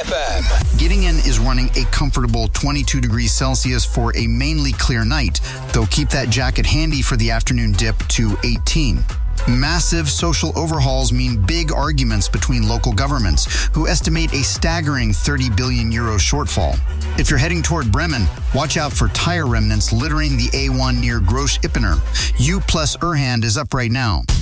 FM. Gittingen is running a comfortable 22 degrees Celsius for a mainly clear night, though keep that jacket handy for the afternoon dip to 18. Massive social overhauls mean big arguments between local governments, who estimate a staggering €30 billion shortfall. If you're heading toward Bremen, watch out for tire remnants littering the A1 near Groß Ippener. U plus Urhand is up right now.